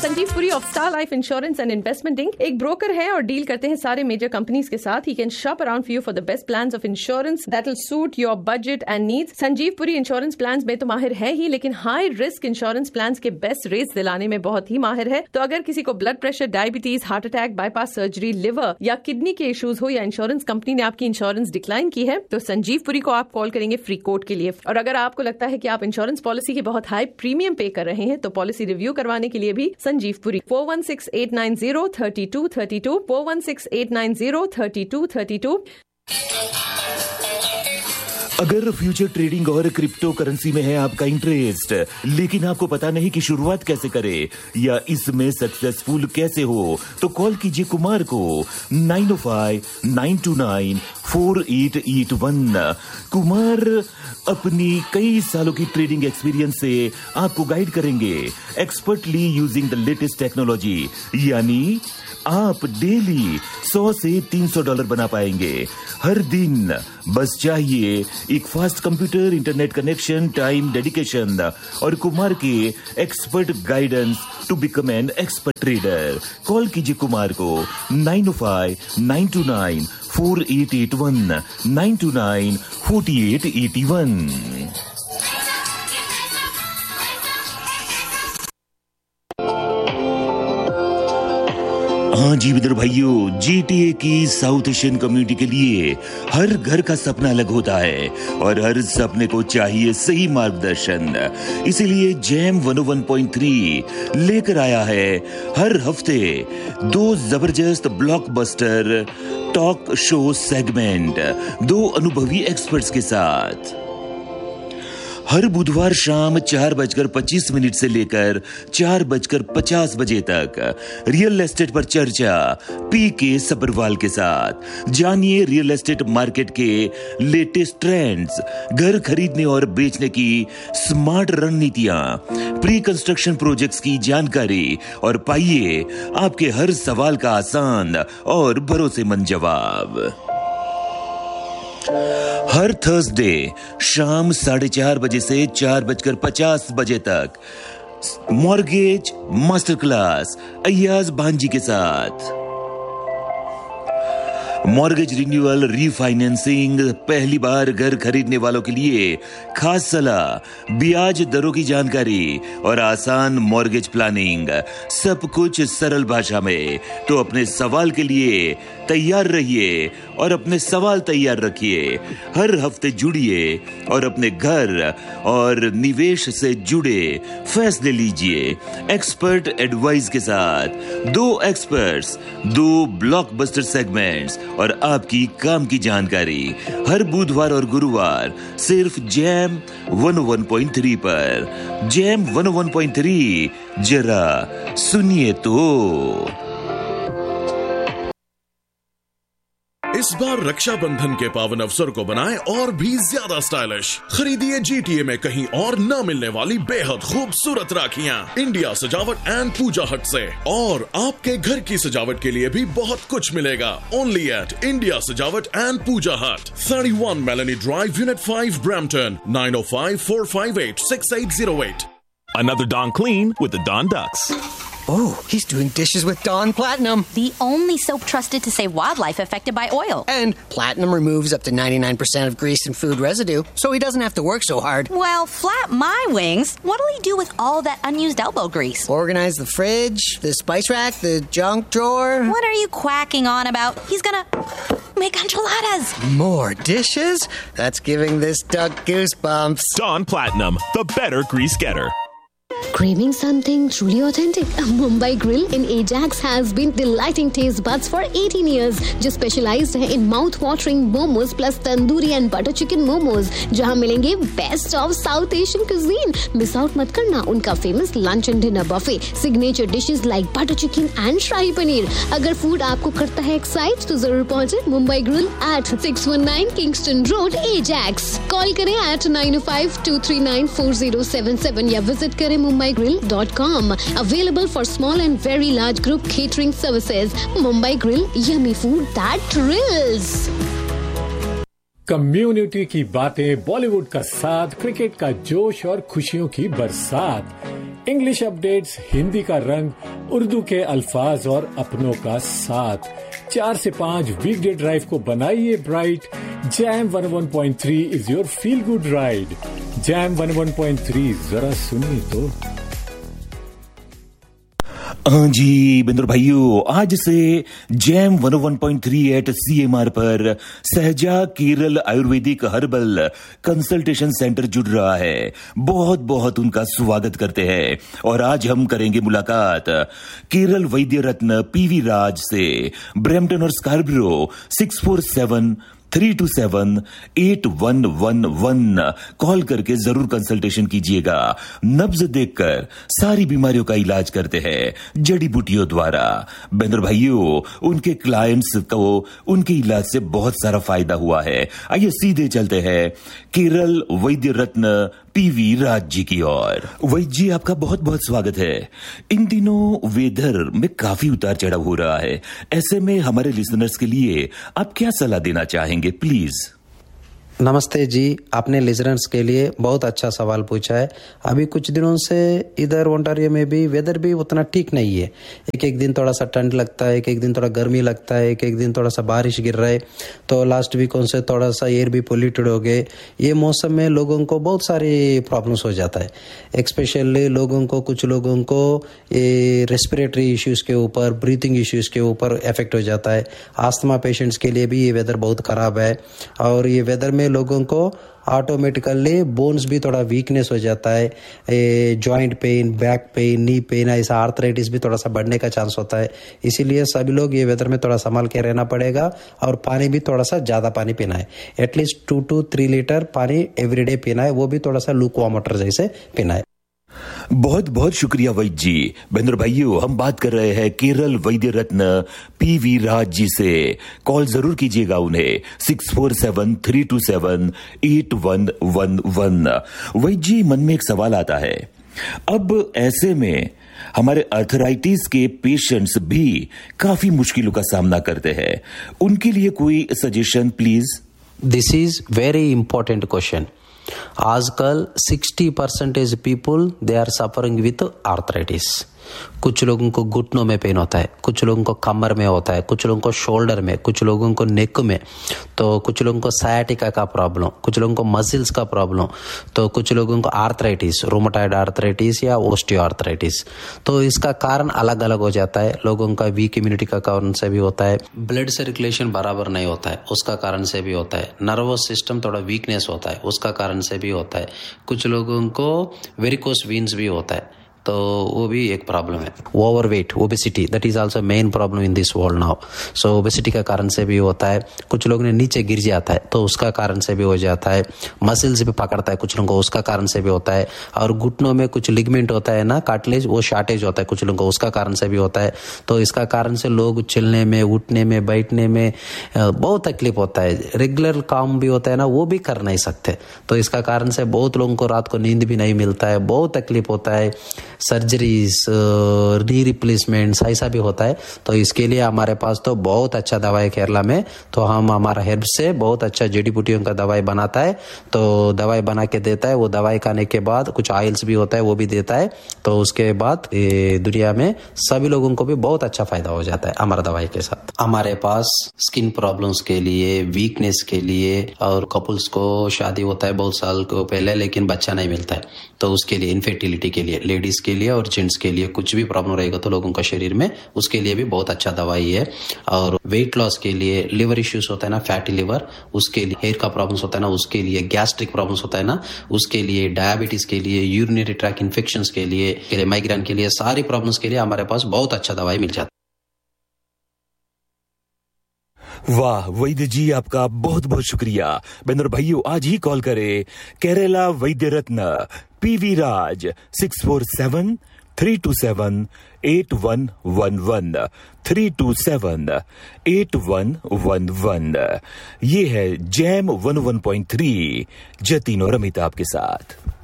Sanjeev Puri of star life insurance and investment ink एक broker है और डील करते हैं सारे मेजर कंपनीज के साथ. He can shop around for you for the best plans of insurance that will suit your budget and needs. Sanjeev Puri insurance plans में तो माहिर है ही, लेकिन हाई रिस्क इंश्योरेंस प्लान्स के बेस्ट रेट्स दिलाने में बहुत ही माहिर है. तो अगर किसी को blood pressure, diabetes, heart attack, bypass surgery, liver या किडनी के इश्यूज हो या इंश्योरेंस कंपनी ने आपकी इंश्योरेंस डिक्लाइन की है, तो संजीव पुरी को आप कॉल करेंगे फ्री कोट के लिए. और अगर आपको लगता है कि आप इंश्योरेंस पॉलिसी के बहुत हाई प्रीमियम पे कर रहे हैं, तो पॉलिसी रिव्यू करवाने के लिए भी संजीव पुरी. 4168903232 4168903232. अगर फ्यूचर ट्रेडिंग और क्रिप्टो करेंसी में है आपका इंटरेस्ट, लेकिन आपको पता नहीं कि शुरुआत कैसे करें या इसमें सक्सेसफुल कैसे हो, तो कॉल कीजिए कुमार को 905-929-4881. कुमार अपनी कई सालों की ट्रेडिंग एक्सपीरियंस से आपको गाइड करेंगे expertly using the latest technology. यानी आप डेली $100 से $300 बना पाएंगे हर दिन. बस चाहिए एक fast computer, internet connection, time dedication और कुमार के expert guidance to become an expert trader. Call कीजिए कुमार को 905-929-4881 929-4881. हाँ जी विदर भाइयों, जीटीए की साउथ एशियन कम्युनिटी के लिए हर घर का सपना अलग होता है और हर सपने को चाहिए सही मार्गदर्शन. इसीलिए जैम 101.3 लेकर आया है हर हफ्ते 2 जबरदस्त ब्लॉकबस्टर टॉक शो सेगमेंट 2 अनुभवी एक्सपर्ट्स के साथ. हर बुधवार शाम 4:25 से लेकर 4:50 बजे तक रियल एस्टेट पर चर्चा पीके सब्रवाल के साथ. जानिए रियल एस्टेट मार्केट के लेटेस्ट ट्रेंड्स, घर खरीदने और बेचने की स्मार्ट रणनीतियां, प्री कंस्ट्रक्शन प्रोजेक्ट्स की जानकारी और पाइए आपके हर सवाल का आसान और भरोसेमंद जवाब. हर थर्सडे शाम 4:30 बजे से 4:50 बजे तक मॉर्गेज मास्टर क्लास अय्याज भांजी के साथ. मॉर्गेज रिन्यूअल, रीफाइनेंसिंग, पहली बार घर खरीदने वालों के लिए खास सलाह, ब्याज दरों की जानकारी और आसान मॉर्गेज प्लानिंग, सब कुछ सरल भाषा में. तो अपने सवाल के लिए तैयार रहिए और अपने सवाल तैयार रखिए. हर हफ्ते जुड़िए और अपने घर और निवेश से जुड़े फैसले लीजिए एक्सपर्ट एडवाइस के साथ. 2 एक्सपर्ट्स, 2 ब्लॉकबस्टर सेगमेंट्स और आपकी काम की जानकारी हर बुधवार और गुरुवार सिर्फ जैम 101.3 पर. जैम 101.3 जरा सुनिए तो. इस बार रक्षाबंधन के पावन अवसर को बनाएं और भी ज्यादा स्टाइलिश. खरीदिए जीटीए में कहीं और न मिलने वाली बेहद खूबसूरत राखियां इंडिया सजावट एंड पूजा हट से. और आपके घर की सजावट के लिए भी बहुत कुछ मिलेगा ओनली एट इंडिया सजावट एंड पूजा हट, 31 Melanie Drive, Unit 5, Brampton, 905-458-6808. Another Dawn Clean with the Dawn Ducks. Oh, he's doing dishes with Dawn Platinum. The only soap trusted to save wildlife affected by oil. And Platinum removes up to 99% of grease and food residue, so he doesn't have to work so hard. Well, flap my wings. What'll he do with all that unused elbow grease? Organize the fridge, the spice rack, the junk drawer. What are you quacking on about? He's gonna make enchiladas. More dishes? That's giving this duck goosebumps. Dawn Platinum, the better grease getter. Craving something truly authentic? Mumbai Grill in Ajax has been delighting taste buds for 18 years. जो specialized है in mouth-watering momos plus tandoori and butter chicken momos, जहाँ मिलेंगे best of South Asian cuisine. Miss out मत करना उनका famous lunch and dinner buffet, signature dishes like butter chicken and शाही पनीर. अगर food आपको करता है excite, तो जरूर पहुँचे Mumbai Grill at 619 Kingston Road, Ajax. Call करें at 905-239-4077 या visit करें MumbaiGrill.com. Available for small and very large group catering services. Mumbai Grill, yummy food that thrills. Community की बातें, बॉलीवुड का साथ, क्रिकेट का जोश और खुशियों की बरसात. इंग्लिश अपडेट्स, हिंदी का रंग, उर्दू के अल्फाज और अपनों का साथ। 4 से 5 वीकडे ड्राइव को बनाइए bright. Jam 101.3 is your feel good ride. Jam 101.3 जरा सुनिए तो। हाँ जी बिंदुर भाइयों, आज से जैम 101.3 एट CMR पर सहजा Kerala Ayurvedic herbal consultation centre जुड़ रहा है। बहुत बहुत उनका स्वागत करते हैं। और आज हम करेंगे मुलाकात केरल वैद्य रत्न PV राज से। ब्रैम्पटन और स्कार्बरो 647-327-8111 कॉल करके जरूर कंसल्टेशन कीजिएगा। नब्ज देखकर सारी बीमारियों का इलाज करते हैं जड़ी बूटियों द्वारा। बेंद्र भाइयों, उनके क्लाइंट्स को उनके इलाज से बहुत सारा फायदा हुआ है। आइए सीधे चलते हैं केरल वैद्य रत्न PV राज जी की ओर। वैद्य जी, आपका बहुत बहुत स्वागत है। इन दिनों वेदर में काफी उतार चढ़ाव हो रहा है, ऐसे में हमारे लिसनर्स के लिए आप क्या सलाह देना चाहेंगे प्लीज? नमस्ते जी, आपने लिसनर्स के लिए बहुत अच्छा सवाल पूछा है। अभी कुछ दिनों से इधर ओंटारियो में भी वेदर भी उतना ठीक नहीं है। एक दिन थोड़ा सा ठंड लगता है, एक दिन थोड़ा गर्मी लगता है, एक दिन थोड़ा सा बारिश गिर रहा है। तो लास्ट वीकों से थोड़ा सा एयर भी पोल्यूटेड हो गए। ये मौसम में लोगों को बहुत सारी प्रॉब्लम्स हो जाता है। एक्सपेशली कुछ लोगों को ये रेस्पिरेटरी इश्यूज के ऊपर, ब्रीथिंग इश्यूज के ऊपर इफेक्ट हो जाता है। आस्थमा पेशेंट्स के लिए भी ये वेदर बहुत खराब है। और ये वेदर में लोगों को ऑटोमेटिकली बोन्स भी थोड़ा वीकनेस हो जाता है। Joint pain, back pain, knee pain, ऐसा आर्थराइटिस भी थोड़ा सा बढ़ने का चांस होता है। इसीलिए सभी लोग ये वेदर में थोड़ा संभाल के रहना पड़ेगा। और पानी भी थोड़ा सा ज्यादा पानी पीना है। एटलीस्ट 2 to 3 लीटर पानी एवरीडे पीना है, वो भी थोड़ा सा लूकवार्म वाटर जैसे पीना है। बहुत बहुत शुक्रिया वैद्य जी। बेंद्र भाइयों, हम बात कर रहे हैं केरल वैद्य रत्न PV राज जी से। कॉल जरूर कीजिएगा उन्हें 647-327-8111। वैद्य जी, मन में एक सवाल आता है। अब ऐसे में हमारे अर्थराइटिस के पेशेंट्स भी काफी मुश्किलों का सामना करते हैं, उनके लिए कोई suggestion please? This is very important question. आजकल 60% people they are suffering with arthritis. कुछ लोगों को घुटनों में पेन होता है, कुछ लोगों को कमर में होता है, कुछ लोगों को शोल्डर में, कुछ लोगों को नेक में, तो कुछ लोगों को सायाटिका का प्रॉब्लम, कुछ लोगों को मसल्स का प्रॉब्लम, तो कुछ लोगों को आर्थराइटिस, रोमेटॉइड आर्थराइटिस या ओस्टियो आर्थराइटिस। तो इसका कारण अलग अलग हो जाता है। लोगों का वीक इम्यूनिटी का कारण से भी होता है, ब्लड सर्कुलेशन बराबर नहीं होता है, उसका कारण से भी होता है, नर्वस सिस्टम थोड़ा वीकनेस होता है, उसका कारण से भी होता है। कुछ लोगों को वेरिकोस वीन्स भी होता है, तो वो भी एक प्रॉब्लम है। Overweight, obesity, that is also main problem in this world now. So obesity का कारण से भी होता है। कुछ लोग ने नीचे गिर जाता है तो उसका कारण से भी हो जाता है। मसल्स भी पकड़ता है कुछ लोगों को, उसका कारण से भी होता है। और घुटनों में कुछ लिगमेंट होता है ना, कार्टिलेज, वो शॉर्टेज होता है कुछ लोगों को, उसका कारण से भी होता है। तो इसका कारण से लोग चलने में, उठने में, बैठने में बहुत तकलीफ होता है। रेगुलर काम भी होता है ना, वो भी कर नहीं सकते। तो इसका कारण से बहुत लोगों को रात को नींद भी नहीं मिलता है, बहुत तकलीफ होता है। सर्जरीज, नी रिप्लेसमेंट्स, ऐसा भी होता है। तो इसके लिए हमारे पास तो बहुत अच्छा दवाई है केरला में। तो हम हमारा हेर्ब से बहुत अच्छा जड़ी बूटियों का दवाई बनाता है, तो दवाई बना के देता है। वो दवाई खाने के बाद कुछ ऑयल्स भी होता है, वो भी देता है। तो उसके बाद दुनिया में सभी लोगों को भी बहुत अच्छा फायदा हो जाता है हमारा दवाई के साथ। हमारे पास स्किन प्रॉब्लम्स के लिए, वीकनेस के लिए, और कपल्स को शादी होता है बहुत साल को पहले लेकिन बच्चा नहीं मिलता है, तो उसके लिए, इनफर्टिलिटी के लिए, लेडीज के लिए और जेंट्स के लिए कुछ भी प्रॉब्लम रहेगा तो लोगों का शरीर में, उसके लिए भी बहुत अच्छा दवाई है। और वेट लॉस के लिए, लिवर इश्यूज होता है ना, फैटी लिवर, उसके लिए, हेयर का प्रॉब्लम्स होता है ना, उसके लिए, गैस्ट्रिक प्रॉब्लम्स होता है ना, उसके लिए, डायबिटीज के लिए, यूरिनरी ट्रैक इन्फेक्शंस के लिए, माइग्रेन के लिए, सारी प्रॉब्लम्स के लिए हमारे पास बहुत अच्छा दवाई मिल जाता है। वाह वैद्य जी, आपका बहुत बहुत शुक्रिया। बेंद्र भाइयों, आज ही कॉल करें केरला वैद्य रत्न PV राज 647-327-8111 327-8111। ये है जैम 101.3 जतिन और अमिताभ के साथ।